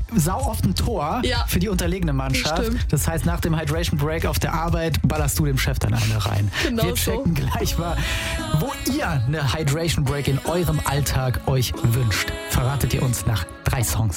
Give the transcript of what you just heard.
sau oft ein Tor für die unterlegene Mannschaft. Das heißt, nach dem Hydration Break auf der Arbeit ballerst du dem Chef dann eine rein. Genau. Wir checken gleich mal, wo ihr eine Hydration Break in eurem Alltag euch wünscht. Verratet ihr uns nach 3 Songs.